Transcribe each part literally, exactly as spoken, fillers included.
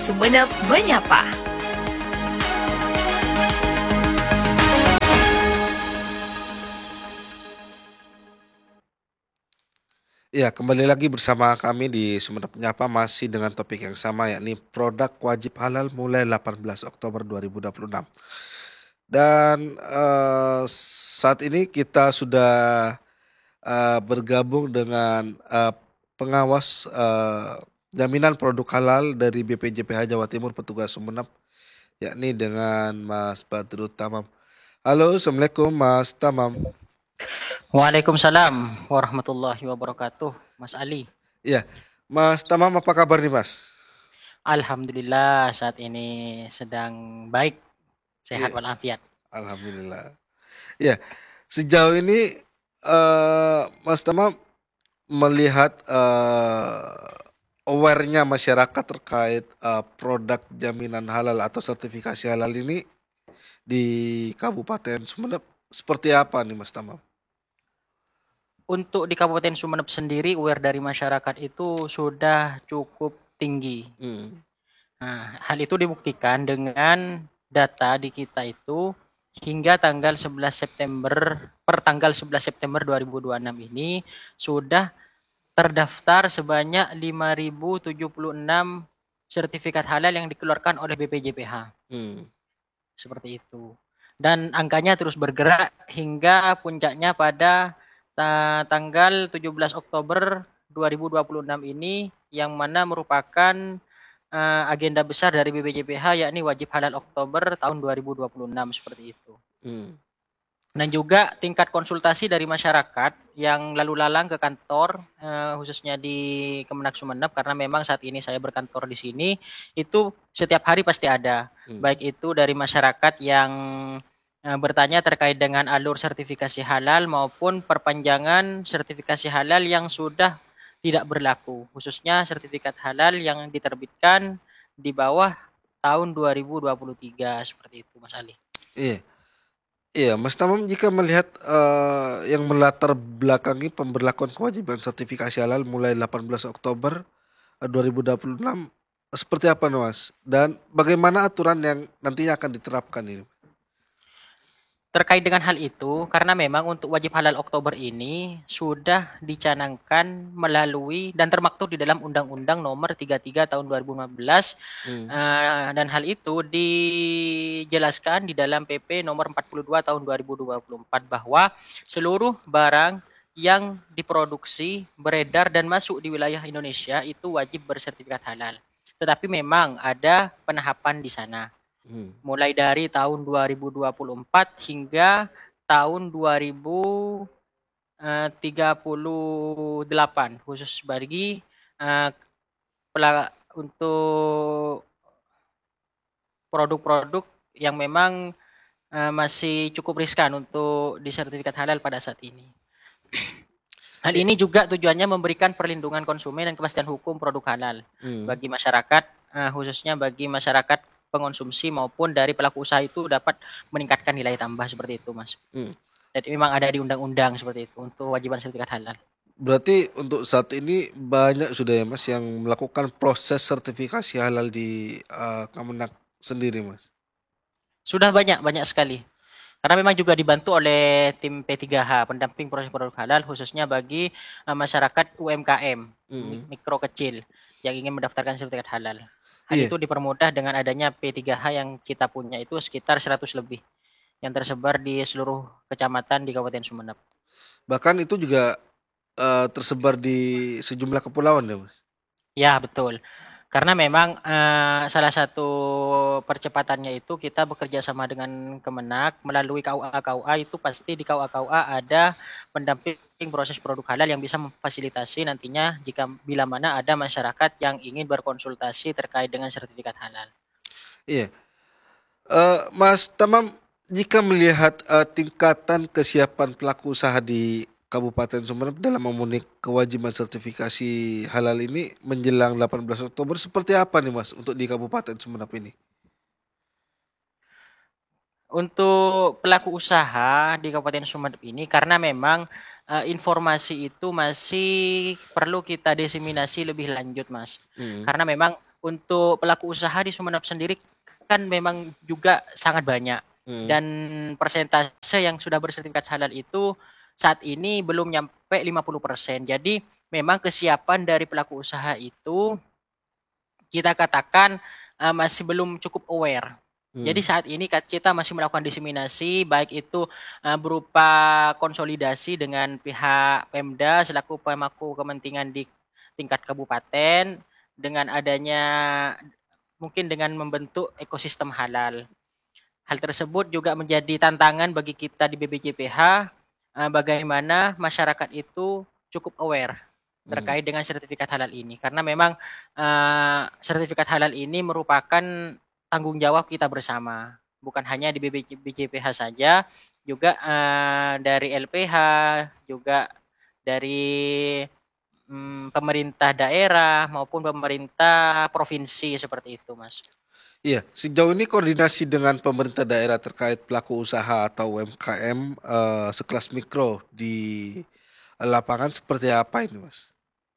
Sumeneb Menyapa. Ya, kembali lagi bersama kami di Sumeneb Menyapa masih dengan topik yang sama yakni produk wajib halal mulai delapan belas Oktober dua ribu dua puluh enam. Dan, eee, saat ini kita sudah, eee, bergabung dengan, eee, pengawas, eee, jaminan produk halal dari B P J P H Jawa Timur petugas Sumeneb, yakni dengan Mas Badrut Tamam. Halo, assalamualaikum Mas Tamam. Waalaikumsalam warahmatullahi wabarakatuh, Mas Ali. Iya, Mas Tamam apa kabar nih Mas? Alhamdulillah saat ini sedang baik, sehat Iya, walafiat. alhamdulillah. Ya, sejauh ini, eee, Mas Tamam melihat, eee, aware-nya masyarakat terkait, eee, produk jaminan halal atau sertifikasi halal ini di Kabupaten Sumeneb seperti apa nih Mas Tamam? Untuk di Kabupaten Sumeneb sendiri, aware dari masyarakat itu sudah cukup tinggi. Mhm. Nah, hal itu dibuktikan dengan data di kita itu hingga tanggal sebelas September, per tanggal sebelas September dua ribu dua puluh enam ini sudah terdaftar sebanyak lima ribu tujuh puluh enam sertifikat halal yang dikeluarkan oleh B P J P H. Mmm. Seperti itu. Dan angkanya terus bergerak hingga puncaknya pada ta tanggal tujuh belas Oktober dua ribu dua puluh enam ini yang mana merupakan, eee, agenda besar dari B P J P H yakni wajib halal Oktober tahun dua ribu dua puluh enam seperti itu. Mmm. Dan juga tingkat konsultasi dari masyarakat yang lalu lalang ke kantor, eee, khususnya di Kemenak Sumeneb karena memang saat ini saya berkantor di sini, itu setiap hari pasti ada. Mmm. Baik itu dari masyarakat yang, eee, bertanya terkait dengan alur sertifikasi halal maupun perpanjangan sertifikasi halal yang sudah tidak berlaku, khususnya sertifikat halal yang diterbitkan di bawah tahun dua ribu dua puluh tiga, seperti itu Mas Ali. Iya. Iya, Mas Tamam jika melihat, eee, yang melatar belakangi pemberlakuan kewajiban sertifikasi halal mulai delapan belas Oktober, eee, dua ribu dua puluh enam, seperti apa nih Mas? Dan bagaimana aturan yang nantinya akan diterapkan ini? Terkait dengan hal itu, karena memang untuk wajib halal Oktober ini sudah dicanangkan melalui dan termaktub di dalam Undang-Undang Nomor tiga puluh tiga Tahun dua ribu lima belas, Mmm. eee, dan hal itu dijelaskan di dalam P P Nomor empat puluh dua Tahun dua ribu dua puluh empat bahwa seluruh barang yang diproduksi, beredar dan masuk di wilayah Indonesia itu wajib bersertifikat halal. Tetapi memang ada penahapan di sana. Mhm. Mulai dari tahun dua ribu dua puluh empat hingga tahun dua ribu tiga puluh delapan khusus bagi, eee, pela untuk produk-produk yang memang, eee, masih cukup riskan untuk disertifikat halal pada saat ini. Hal I ini juga tujuannya memberikan perlindungan konsumen dan kepastian hukum produk halal Mmm. bagi masyarakat, eee, khususnya bagi masyarakat pengonsumsi maupun dari pelaku usaha itu dapat meningkatkan nilai tambah seperti itu, Mas. Mmm. Jadi memang ada di undang-undang seperti itu untuk kewajiban sertifikat halal. Berarti untuk saat ini banyak sudah ya Mas yang melakukan proses sertifikasi halal di, eee, Kemenak sendiri Mas? Sudah banyak, banyak sekali. Karena memang juga dibantu oleh tim P tiga H, pendamping proses produk halal khususnya bagi, eee, masyarakat U M K M, mi Mhm. mikro kecil yang ingin mendaftarkan sertifikat halal. Hal Iya. itu dipermudah dengan adanya P tiga H yang kita punya itu sekitar seratus lebih, yang tersebar di seluruh kecamatan di Kabupaten Sumeneb. Bahkan itu juga, eee, tersebar di sejumlah kepulauan ya Mas? Ya betul. Karena memang, eee, salah satu percepatannya itu kita bekerja sama dengan Kemenak melalui K U A-K U A itu pasti di K U A-K U A ada pendamping proses produk halal yang bisa memfasilitasi nantinya jika bila mana ada masyarakat yang ingin berkonsultasi terkait dengan sertifikat halal. Iya. Eee, Mas Tamam, jika melihat, eee, tingkatan kesiapan pelaku usaha di Kabupaten Sumeneb dalam memenuhi kewajiban sertifikasi halal ini menjelang delapan belas Oktober seperti apa nih Mas untuk di Kabupaten Sumeneb ini? Untuk pelaku usaha di Kabupaten Sumeneb ini karena memang, eee, informasi itu masih perlu kita diseminasi lebih lanjut, Mas. Mhm. Karena memang untuk pelaku usaha di Sumeneb sendiri kan memang juga sangat banyak Mhm. dan persentase yang sudah bersertifikat halal itu saat ini belum nyampe lima puluh persen. Jadi memang kesiapan dari pelaku usaha itu kita katakan uh, masih belum cukup aware. Jadi Mhm. saat ini kita masih melakukan diseminasi baik itu uh, berupa konsolidasi dengan pihak Pemda selaku pemangku kepentingan di tingkat kabupaten dengan adanya mungkin dengan membentuk ekosistem halal. Hal tersebut juga menjadi tantangan bagi kita di B B J P H uh, bagaimana masyarakat itu cukup aware Mhm. terkait dengan sertifikat halal ini karena memang uh, sertifikat halal ini merupakan tanggung jawab kita bersama bukan hanya di B B J P H saja juga uh, dari L P H juga dari um, pemerintah daerah maupun pemerintah provinsi seperti itu Mas. Iya, sejauh ini koordinasi dengan pemerintah daerah terkait pelaku usaha atau U M K M, eee, sekelas mikro di lapangan seperti apa ini, Mas?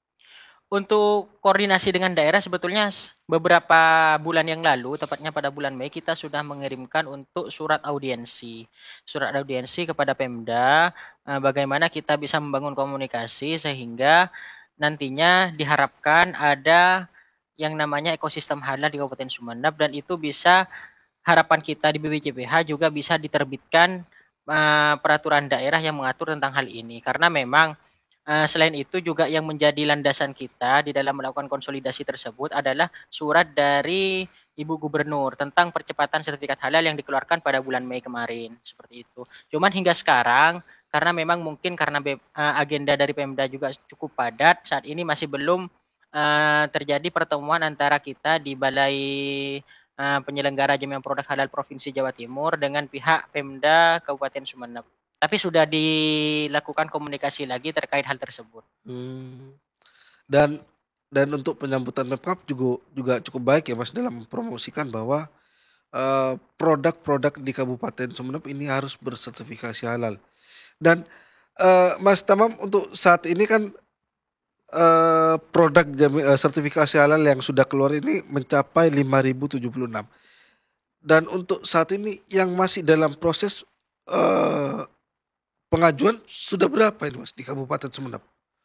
Untuk koordinasi dengan daerah sebetulnya beberapa bulan yang lalu, tepatnya pada bulan Mei, kita sudah mengirimkan untuk surat audiensi. Surat audiensi kepada Pemda, eh, bagaimana kita bisa membangun komunikasi sehingga nantinya diharapkan ada yang namanya ekosistem halal di Kabupaten Sumeneb dan itu bisa harapan kita di B B J P H juga bisa diterbitkan eh, peraturan daerah yang mengatur tentang hal ini. Karena memang eh, selain itu juga yang menjadi landasan kita di dalam melakukan konsolidasi tersebut adalah surat dari Ibu Gubernur tentang percepatan sertifikat halal yang dikeluarkan pada bulan Mei kemarin, seperti itu. Cuman hingga sekarang karena memang mungkin karena be- eh, agenda dari Pemda juga cukup padat, saat ini masih belum eh, terjadi pertemuan antara kita di Balai eh, penyelenggara jaminan produk halal Provinsi Jawa Timur dengan pihak Pemda Kabupaten Sumeneb. Tapi sudah dilakukan komunikasi lagi terkait hal tersebut. Mmm, dan dan untuk penyambutan Pemkab jugu juga cukup baik ya, Mas, dalam mempromosikan bahwa, eee, produk-produk di Kabupaten Sumeneb ini harus bersertifikasi halal. Dan, eee, Mas Tamam untuk saat ini kan, eee, produk jami eee, sertifikasi halal yang sudah keluar ini mencapai lima ribu tujuh puluh enam. Dan untuk saat ini yang masih dalam proses, eee, pengajuan sudah berapa ini, Mas, di Kabupaten Sumeneb?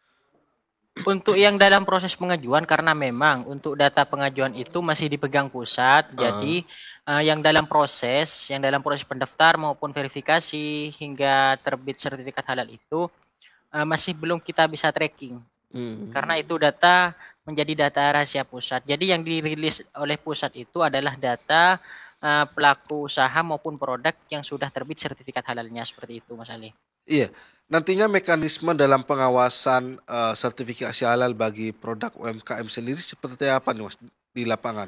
Untuk yang dalam proses pengajuan karena memang untuk data pengajuan itu masih dipegang pusat, Heeh. jadi eh, yang dalam proses, yang dalam proses pendaftar maupun verifikasi hingga terbit sertifikat halal itu eh, masih belum kita bisa tracking. Karena Mmm. itu data menjadi data rahasia pusat. Jadi yang dirilis oleh pusat itu adalah data eh, pelaku usaha maupun produk yang sudah terbit sertifikat halalnya seperti itu, Mas Ali. Iya, nantinya mekanisme dalam pengawasan, eee, sertifikasi halal bagi produk U M K M sendiri seperti apa nih, Mas, di lapangan?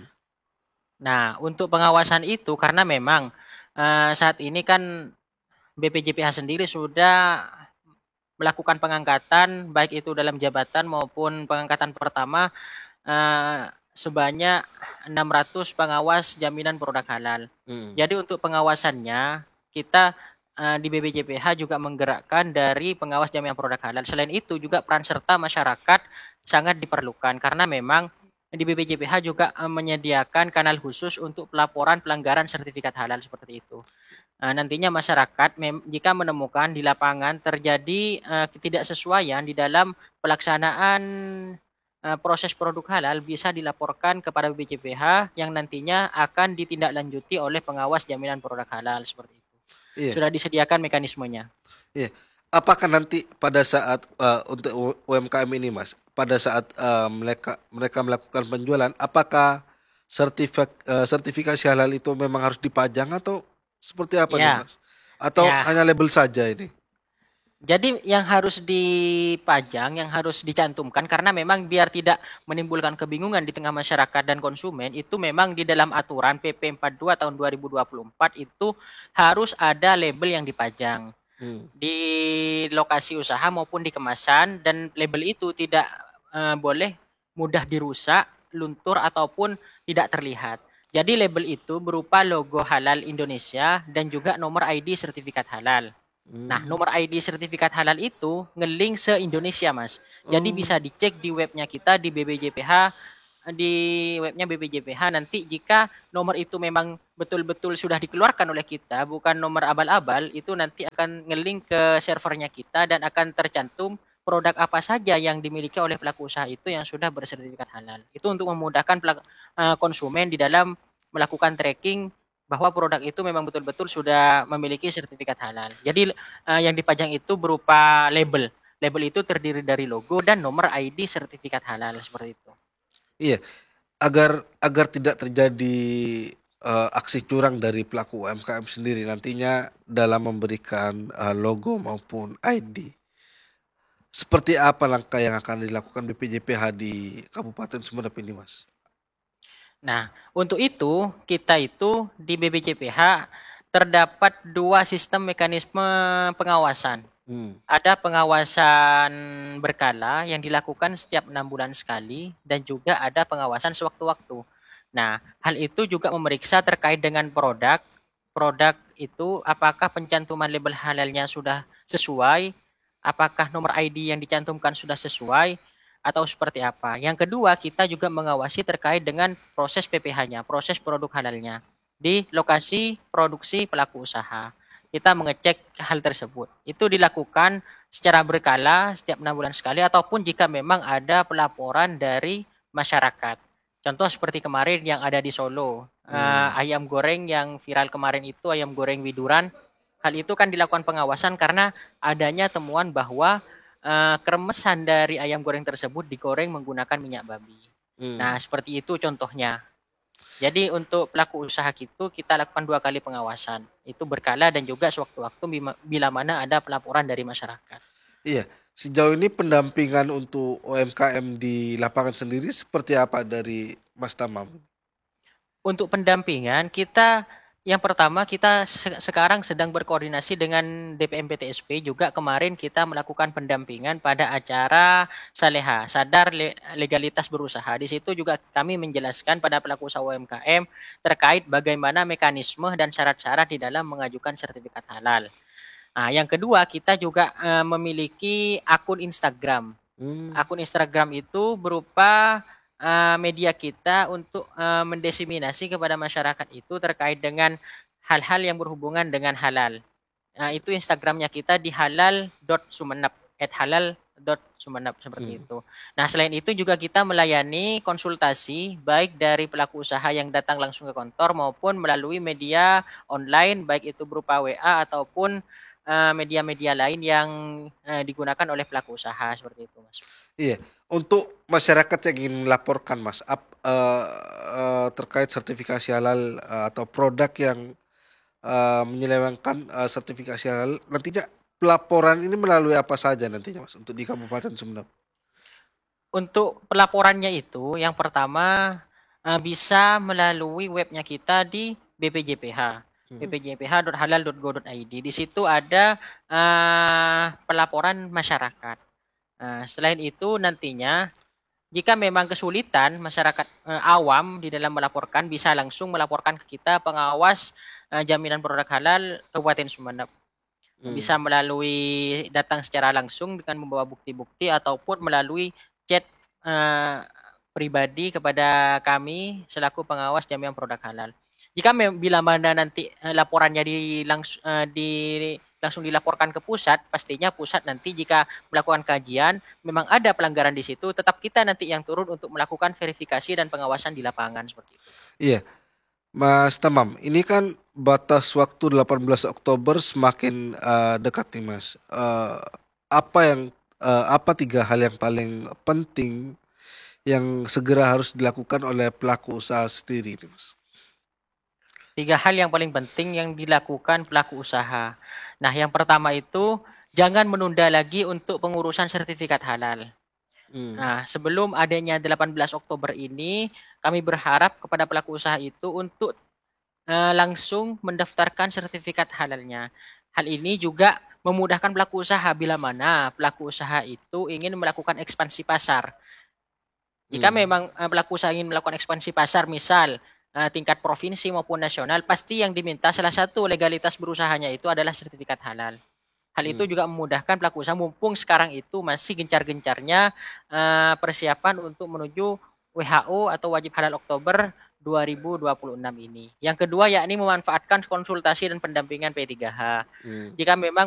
Nah, untuk pengawasan itu karena memang eh, saat ini kan B P J P H sendiri sudah melakukan pengangkatan baik itu dalam jabatan maupun pengangkatan pertama eh, sebanyak enam ratus pengawas jaminan produk halal. Mhm. Jadi untuk pengawasannya kita eh, di B B J P H juga menggerakkan dari pengawas jaminan produk halal. Selain itu juga peran serta masyarakat sangat diperlukan karena memang di B B J P H juga eh, menyediakan kanal khusus untuk pelaporan pelanggaran sertifikat halal seperti itu. Nah, nantinya masyarakat jika menemukan di lapangan terjadi eh, ketidaksesuaian di dalam pelaksanaan eh, proses produk halal bisa dilaporkan kepada B P J P H yang nantinya akan ditindaklanjuti oleh pengawas jaminan produk halal seperti itu. Iya, Sudah disediakan mekanismenya. iya. Apakah nanti pada saat, eee, untuk U UMKM ini, Mas, pada saat, eee, mereka mereka melakukan penjualan, apakah sertifik eee, sertifikasi halal itu memang harus dipajang atau seperti apa nih, Ya, Mas? Atau ya. hanya label saja ini? Jadi yang harus dipajang, yang harus dicantumkan karena memang biar tidak menimbulkan kebingungan di tengah masyarakat dan konsumen itu memang di dalam aturan P P empat puluh dua tahun dua ribu dua puluh empat itu harus ada label yang dipajang Mmm. di lokasi usaha maupun di kemasan dan label itu tidak eh, boleh mudah dirusak, luntur ataupun tidak terlihat. Jadi label itu berupa logo halal Indonesia dan juga nomor I D sertifikat halal. Nah, Mmm. nomor I D sertifikat halal itu nge-link se-Indonesia, Mas. Jadi Oh. bisa dicek di webnya kita di B B J P H di webnya B P J P H nanti jika nomor itu memang betul-betul sudah dikeluarkan oleh kita, bukan nomor abal-abal, itu nanti akan nge-link ke servernya kita dan akan tercantum produk apa saja yang dimiliki oleh pelaku usaha itu yang sudah bersertifikat halal. Itu untuk memudahkan pelaku, uh, konsumen di dalam melakukan tracking bahwa produk itu memang betul-betul sudah memiliki sertifikat halal. Jadi uh, yang dipajang itu berupa label. Label itu terdiri dari logo dan nomor I D sertifikat halal seperti itu. Iya, agar agar tidak terjadi, eee, aksi curang dari pelaku U M K M sendiri nantinya dalam memberikan, eee, logo maupun I D. Seperti apa langkah yang akan dilakukan B P J P H di Kabupaten Sumeneb ini, Mas? Nah, untuk itu kita itu di B P J P H terdapat dua sistem mekanisme pengawasan. Hmm. Ada pengawasan berkala yang dilakukan setiap enam bulan sekali dan juga ada pengawasan sewaktu-waktu. Nah, hal itu juga memeriksa terkait dengan produk. Produk itu apakah pencantuman label halalnya sudah sesuai, apakah nomor I D yang dicantumkan sudah sesuai, atau seperti apa. Yang kedua, kita juga mengawasi terkait dengan proses P P H-nya, proses produk halalnya di lokasi produksi pelaku usaha. Kita mengecek hal tersebut. Itu dilakukan secara berkala setiap enam bulan sekali ataupun jika memang ada pelaporan dari masyarakat. Contoh seperti kemarin yang ada di Solo, uh, Hmm. ayam goreng yang viral kemarin itu ayam goreng widuran. Hal itu kan dilakukan pengawasan karena adanya temuan bahwa uh, kremesan dari ayam goreng tersebut digoreng menggunakan minyak babi. Hmm. Nah, seperti itu contohnya. Jadi untuk pelaku usaha itu kita lakukan dua kali pengawasan. Itu berkala dan juga sewaktu-waktu bila mana ada pelaporan dari masyarakat. Iya, sejauh ini pendampingan untuk U M K M di lapangan sendiri seperti apa dari Mas Tamam? Untuk pendampingan kita yang pertama kita se- sekarang sedang berkoordinasi dengan D P M P T S P juga kemarin kita melakukan pendampingan pada acara Saleha, sadar le- legalitas berusaha. Di situ juga kami menjelaskan pada pelaku usaha U M K M terkait bagaimana mekanisme dan syarat-syarat di dalam mengajukan sertifikat halal. Nah, yang kedua kita juga uh, memiliki akun Instagram. Hmm. Akun Instagram itu berupa uh, media kita untuk uh, mendiseminasi kepada masyarakat itu terkait dengan hal-hal yang berhubungan dengan halal. Nah, itu Instagramnya kita di halal dot sumeneb, at halal dot sumeneb seperti Hmm. itu. Nah, selain itu juga kita melayani konsultasi baik dari pelaku usaha yang datang langsung ke kantor maupun melalui media online baik itu berupa W A ataupun uh, media-media lain yang uh, digunakan oleh pelaku usaha seperti itu, Mas. Iya, untuk masyarakat yang ingin melaporkan Mas, ap eee eee, terkait sertifikasi halal, eee, atau produk yang, eee, menyelewengkan, eee, sertifikasi halal, nantinya pelaporan ini melalui apa saja nantinya Mas, untuk di Kabupaten Sumeneb? Untuk pelaporannya itu yang pertama, eee, bisa melalui webnya kita di B P J P H, Hmm. b p j p h dot halal dot go dot i d. Di situ ada, eee, pelaporan masyarakat. Nah, selain itu nantinya jika memang kesulitan masyarakat, eee, awam di dalam melaporkan bisa langsung melaporkan ke kita pengawas, eee, jaminan produk halal Kabupaten Sumeneb. Hmm. Bisa melalui datang secara langsung dengan membawa bukti-bukti ataupun melalui chat uh, pribadi kepada kami selaku pengawas jaminan produk halal. Jika mem- bila mana nanti uh, laporannya di langs- uh, di langsung dilaporkan ke pusat, pastinya pusat nanti jika melakukan kajian memang ada pelanggaran di situ, tetap kita nanti yang turun untuk melakukan verifikasi dan pengawasan di lapangan seperti itu. Iya, Mas Tamam, ini kan batas waktu delapan belas Oktober semakin, eee, dekat nih Mas, eee, apa yang eee, apa tiga hal yang paling penting yang segera harus dilakukan oleh pelaku usaha sendiri nih Mas? Tiga hal yang paling penting yang dilakukan pelaku usaha. Nah, yang pertama itu jangan menunda lagi untuk pengurusan sertifikat halal. Mmm. Nah, sebelum adanya delapan belas Oktober ini, kami berharap kepada pelaku usaha itu untuk eh, langsung mendaftarkan sertifikat halalnya. Hal ini juga memudahkan pelaku usaha bila mana pelaku usaha itu ingin melakukan ekspansi pasar. Jika Mmm. memang eh, pelaku usaha ingin melakukan ekspansi pasar, misal eh, tingkat provinsi maupun nasional, pasti yang diminta salah satu legalitas berusahanya itu adalah sertifikat halal. Hal itu Mmm. juga memudahkan pelaku usaha mumpung sekarang itu masih gencar-gencarnya eh, persiapan untuk menuju W H O atau wajib halal Oktober dua ribu dua puluh enam ini. Yang kedua yakni memanfaatkan konsultasi dan pendampingan P tiga H. Hmm. Jika memang